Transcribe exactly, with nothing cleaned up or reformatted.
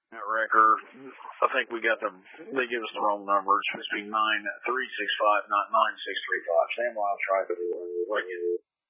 That wrecker, I think we got the, they give us the wrong number. It's supposed to be nine three six five, not nine six three five. Sam, I'll try to bring it.